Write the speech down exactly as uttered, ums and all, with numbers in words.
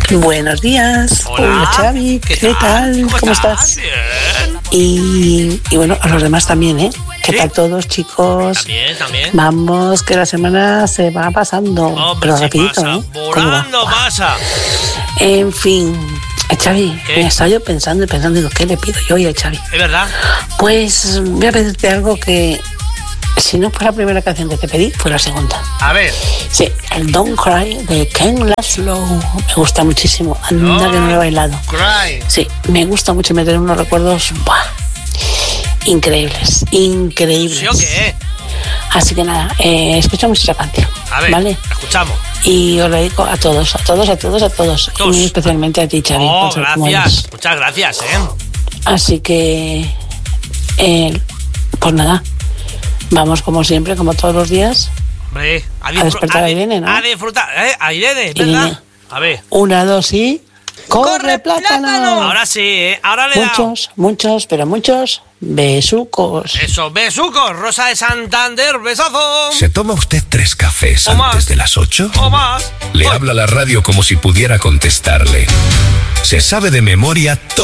Buenos días. Hola. Hola, Xavi. ¿Qué ¿Qué, tal? tal? ¿Cómo ¿Cómo, estás? estás? Bien. Y, y bueno, a los demás también, ¿eh? ¿Qué ¿Sí? tal todos, chicos? También, también. Vamos, que la semana se va pasando. Hombre, pero sí rapidito, pasa. ¿eh? ¿Cómo va? Volando pasa. En fin, eh, Xavi, ¿Qué? me estaba yo pensando y pensando, digo, ¿qué le pido yo hoy a Xavi? ¿Es verdad? Pues voy a pedirte algo que, si no fue la primera canción que te pedí, fue la segunda. A ver. Sí, el Don't Cry de Ken Laszlo. Me gusta muchísimo. Anda que no lo he bailado. Cry. Sí, me gusta mucho meter unos recuerdos ¡buah! Increíbles, increíbles. ¿Sí o qué? Así que nada, eh, escuchamos esa canción. A ver, ¿vale? escuchamos. Y os lo dedico a todos, a todos, a todos, a todos. Todos. Y muy especialmente a ti, Xavi. Oh, por ser como gracias. eres. Muchas gracias, ¿eh? Así que, eh, pues nada, vamos como siempre, como todos los días. Hombre, a, A despertar a Irene, ¿no? A disfrutar, ¿eh? A Irene, ¿verdad? Irene. A ver. Una, dos y... ¡Corre, plátano! Ahora sí, ¿eh? Ahora le he dado. Muchos, muchos, pero muchos besucos. Eso, besucos, Rosa de Santander, besazo. ¿Se toma usted tres cafés O más. antes de las ocho? O más. Le habla la radio como si pudiera contestarle. Se sabe de memoria todo.